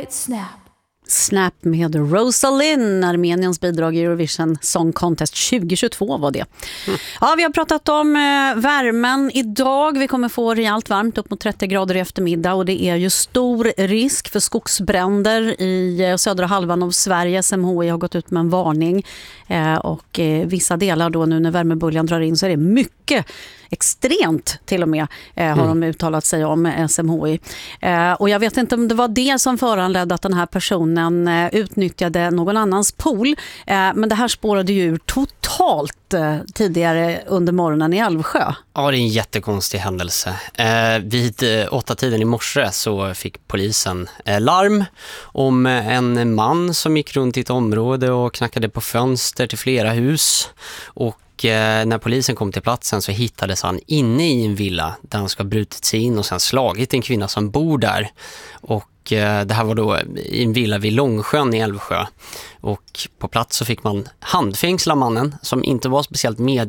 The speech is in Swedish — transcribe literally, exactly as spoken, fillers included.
Right Snap. Snap med Rosalind, Armeniens bidrag i Eurovision Song Contest tjugohundratjugotvå var det. Mm. Ja, vi har pratat om eh, värmen idag. Vi kommer få rejält varmt upp mot trettio grader i eftermiddag och det är ju stor risk för skogsbränder i eh, södra halvan av Sverige. S M H I har gått ut med en varning eh, och eh, vissa delar då nu när värmeböljan drar in så är det mycket extremt till och med eh, har mm. de uttalat sig om S M H I. Eh, och jag vet inte om det var det som föranledde att den här personen eh, utnyttjade någon annans pool. Eh, men det här spårade ju ur totalt eh, tidigare under morgonen i Älvsjö. Ja, det är en jättekonstig händelse. Eh, vid eh, åtta tiden i morse så fick polisen eh, larm om en man som gick runt i ett område och knackade på fönster till flera hus. Och när polisen kom till platsen så hittades han inne i en villa där han ska ha brutit sig in och sen slagit en kvinna som bor där. Och det här var då i en villa vid Långsjön i Älvsjö. Och på plats så fick man handfängsla mannen som inte var speciellt med,